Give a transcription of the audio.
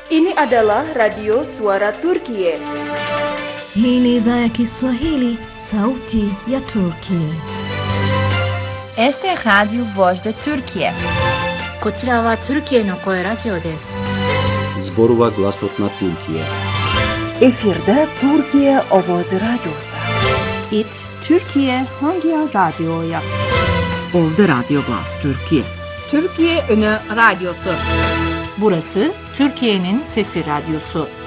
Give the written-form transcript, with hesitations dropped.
Ini adalah Radio Suara Turkiye. Hii ni idhaa ya Kiswahili, sauti ya Turkiye. Este Radio Voz de Turkiye. こちらはトルキエの声ラジオです。 Zborova Glasotna Türkiye. Efirde Türkiye Ovozi Radyosu. İt Türkiye Hangi Radyo'ya? Oldu Radyo Glas Türkiye. Türkiye Ünü Radyosu. Burası Türkiye'nin Sesi Radyosu.